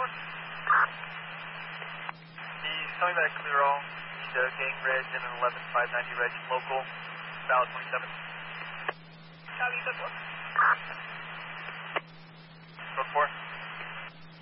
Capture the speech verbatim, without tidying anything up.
He's coming back clear all. He's uh, gang reg and an eleven five ninety reg local. Valid twenty-seven. Copy, good one.